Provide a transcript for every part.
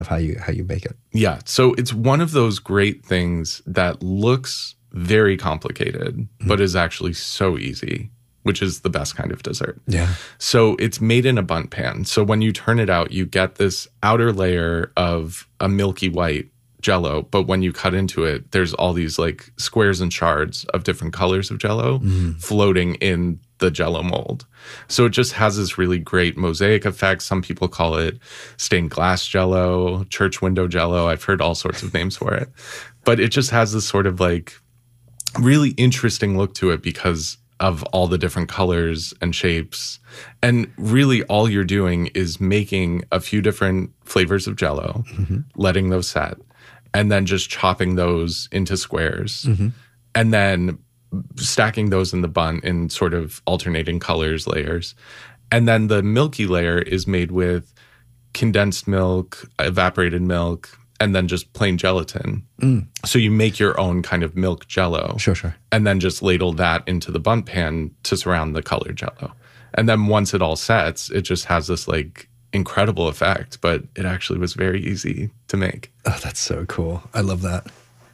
of how you bake it. Yeah. So it's one of those great things that looks very complicated, but is actually so easy, which is the best kind of dessert. Yeah. So it's made in a bundt pan. So when you turn it out, you get this outer layer of a milky white Jell-O, but when you cut into it, there's all these like squares and shards of different colors of Jell-O floating in the Jell-O mold. So it just has this really great mosaic effect. Some people call it stained glass Jell-O, church window Jell-O. I've heard all sorts of names for it. But it just has this sort of like really interesting look to it because of all the different colors and shapes. And really all you're doing is making a few different flavors of Jell-O, letting those set, and then just chopping those into squares, and then stacking those in the bundt in sort of alternating colors layers. And then the milky layer is made with condensed milk, evaporated milk, and then just plain gelatin. So you make your own kind of milk Jell-O. Sure. And then just ladle that into the bundt pan to surround the colored Jell-O. And then once it all sets, it just has this like incredible effect, but it actually was very easy to make. Oh, that's so cool. I love that.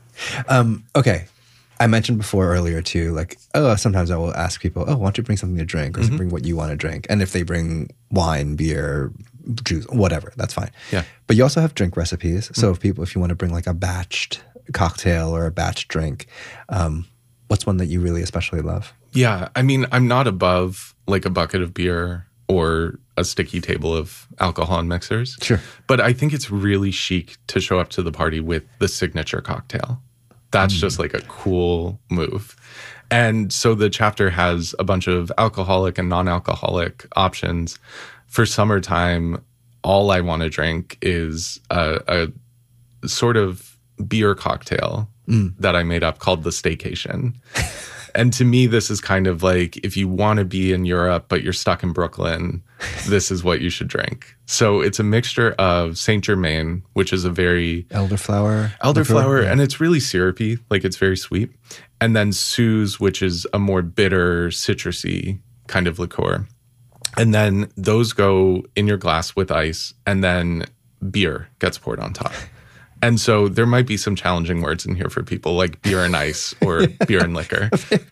Okay. I mentioned before earlier too, like, sometimes I will ask people, why don't you bring something to drink or bring what you want to drink? And if they bring wine, beer, juice, whatever, that's fine. Yeah. But you also have drink recipes. So if you want to bring like a batched cocktail or a batch drink, what's one that you really especially love? Yeah. I mean, I'm not above like a bucket of beer or a sticky table of alcohol and mixers. Sure. But I think it's really chic to show up to the party with the signature cocktail. That's just like a cool move. And so the chapter has a bunch of alcoholic and non-alcoholic options. For summertime, all I want to drink is a sort of beer cocktail that I made up called the Staycation. And to me, this is kind of like if you want to be in Europe, but you're stuck in Brooklyn, this is what you should drink. So it's a mixture of Saint Germain, which is a very elderflower, and it's really syrupy, like it's very sweet. And then Suze, which is a more bitter, citrusy kind of liqueur. And then those go in your glass with ice, and then beer gets poured on top. And so there might be some challenging words in here for people like beer and ice or beer and liquor.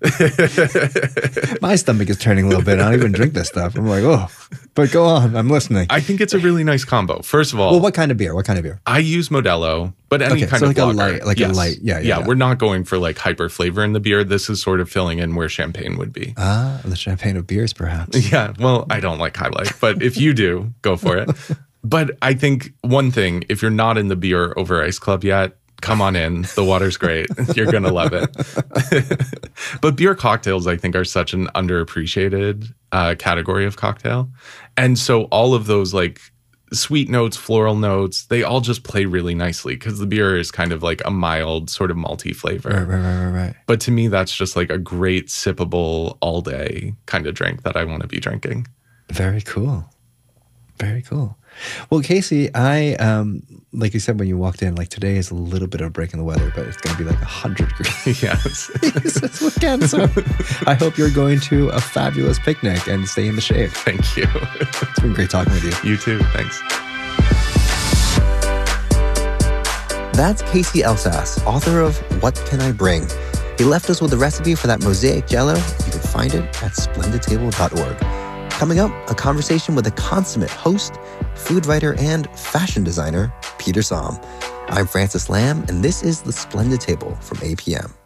My stomach is turning a little bit. I don't even drink this stuff. I'm like, but go on. I'm listening. I think it's a really nice combo. First of all. Well, what kind of beer? I use Modelo, but any kind so of like lager. a light. Yeah. We're not going for like hyper flavor in the beer. This is sort of filling in where champagne would be. The champagne of beers, perhaps. Yeah. Well, I don't like High Life, but if you do, go for it. But I think one thing, if you're not in the beer over ice club yet, come on in. The water's great. You're going to love it. But beer cocktails, I think, are such an underappreciated category of cocktail. And so all of those like sweet notes, floral notes, they all just play really nicely because the beer is kind of like a mild sort of malty flavor. Right. But to me, that's just like a great sippable all day kind of drink that I want to be drinking. Very cool. Very cool. Well, Casey, I, like you said when you walked in, like today is a little bit of a break in the weather, but it's going to be like 100 degrees. Yes. This weekend. So I hope you're going to a fabulous picnic and stay in the shade. Thank you. It's been great talking with you. You too. Thanks. That's Casey Elsass, author of What Can I Bring? He left us with a recipe for that mosaic Jell-O. You can find it at splendidtable.org. Coming up, a conversation with a consummate host, food writer, and fashion designer, Peter Somm. I'm Francis Lam, and this is The Splendid Table from APM.